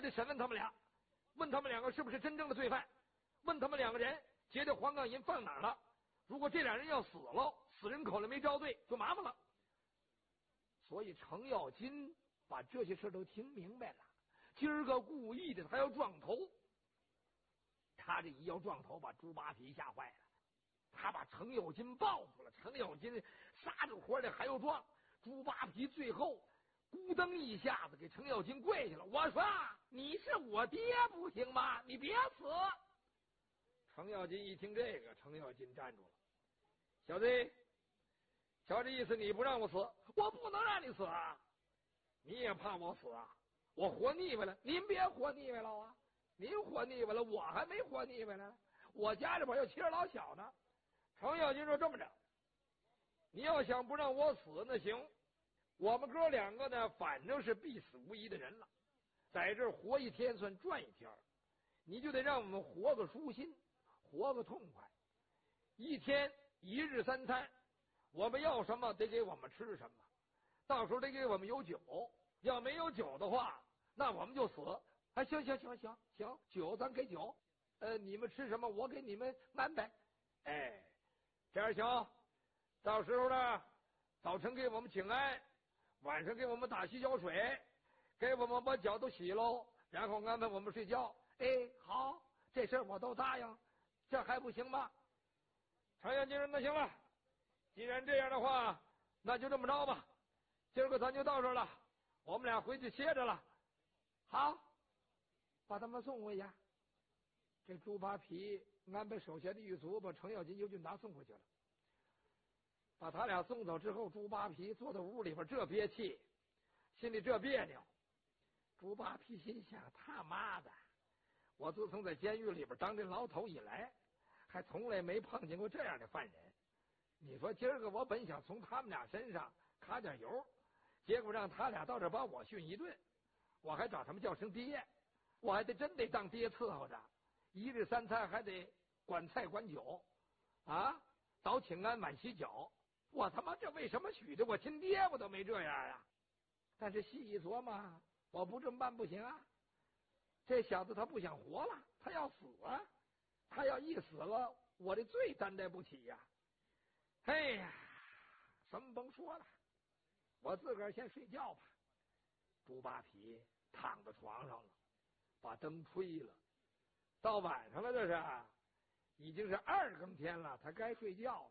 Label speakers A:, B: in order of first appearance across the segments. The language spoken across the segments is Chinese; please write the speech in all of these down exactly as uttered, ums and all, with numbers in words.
A: 得审问他们俩，问他们两个是不是真正的罪犯，问他们两个人劫的黄冈银放哪儿了。如果这俩人要死了，死人口里没招罪，就麻烦了。所以程咬金把这些事都听明白了，今儿个故意的他要撞头。他这一要撞头，把猪八皮吓坏了。他把程咬金抱住了，程咬金撒着活的还要撞。猪八皮最后咕噔一下子给程咬金跪下了。我说你是我爹不行吗？你别死！程咬金一听这个，程咬金站住了。小子，瞧这意思，你不让我死，我不能让你死啊！你也怕我死啊？我活腻歪了，您别活腻歪了啊！您活腻歪了，我还没活腻歪呢。我家里边有妻儿老小呢。程咬金说：“这么着，你要想不让我死，那行，我们哥两个呢，反正是必死无疑的人了，在这儿活一天算赚一天，你就得让我们活个舒心，活个痛快。一天一日三餐，我们要什么得给我们吃什么，到时候得给我们有酒，要没有酒的话，那我们就死。啊，行行行行行，酒咱给酒，呃，你们吃什么我给你们安排。哎，这样行，到时候呢，早晨给我们请安，晚上给我们打洗脚水，给我们把脚都洗喽，然后安排我们睡觉。哎，好，这事儿我都答应，这还不行吗？程咬金说：“那行了，既然这样的话，那就这么着吧。今儿个咱就到这儿了，我们俩回去歇着了。好，把他们送回去。”这猪八皮安排手下的狱卒把程咬金、尤俊达送回去了。把他俩送走之后，猪八皮坐在屋里边，这憋气，心里这别扭。猪八皮心想：他妈的，我自从在监狱里边当这牢头以来，还从来没碰见过这样的犯人。你说今儿个我本想从他们俩身上卡点油，结果让他俩到这把我训一顿，我还找他们叫声爹，我还得真得当爹伺候着，一日三餐还得管菜管酒啊，早请安晚洗脚。我他妈这为什么许的？我亲爹我都没这样啊！但是细一琢磨，我不这么办不行啊！这小子他不想活了，他要死啊！他要一死了，我的罪担待不起呀！哎呀，什么甭说了，我自个儿先睡觉吧。猪八皮躺在床上了，把灯吹了。到晚上了，这是已经是二更天了，他该睡觉了。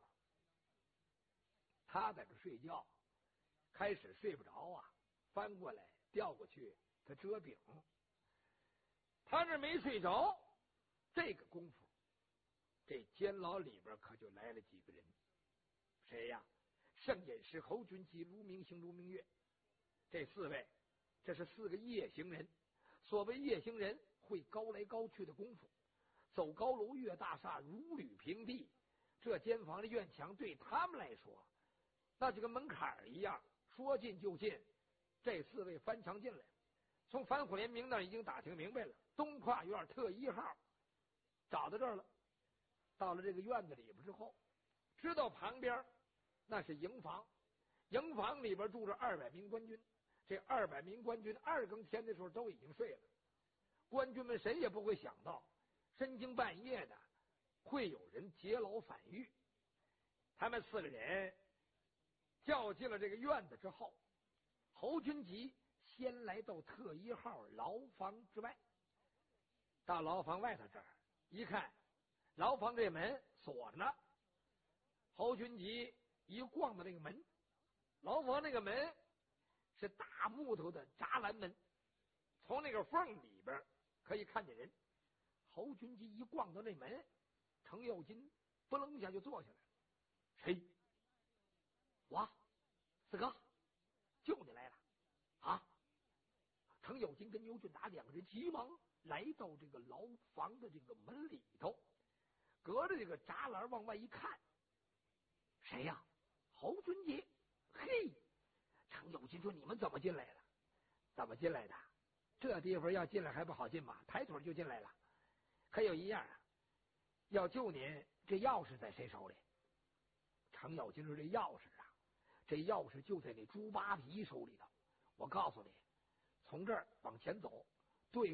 A: 他在这睡觉，开始睡不着啊，翻过来调过去，他遮饼。他这没睡着，这个功夫，这监牢里边可就来了几个人。谁呀？圣隐师、侯君集、卢明星、卢明月，这四位，这是四个夜行人。所谓夜行人，会高来高去的功夫，走高楼越大厦，如履平地。这间房的院墙对他们来说，那就跟门槛一样，说进就进。这四位翻墙进来，从反虎联名那已经打听明白了，东跨院特一号找到这儿了。到了这个院子里边之后，知道旁边那是营房，营房里边住着二百名官军。这二百名官军二更天的时候都已经睡了。官军们谁也不会想到，深更半夜的会有人劫牢反狱。他们四个人叫进了这个院子之后，侯君集先来到特一号牢房之外。到牢房外头这儿一看，牢房这门锁着呢。侯君集一逛到那个门，牢房那个门是大木头的栅栏门，从那个缝里边可以看见人。侯君集一逛到那门，程咬金不楞一下就坐下来了。谁？我四哥，救你来了啊！程咬金跟牛俊达两个人急忙来到这个牢房的这个门里头，隔着这个栅栏往外一看，谁呀？侯君集。嘿，程咬金说：“你们怎么进来了？怎么进来的？这地方要进来还不好进吧？抬腿就进来了。可有一样啊，要救您，这钥匙在谁手里？”程咬金说：“这钥匙啊，这钥匙就在那猪八皮手里头。我告诉你，从这儿往前走，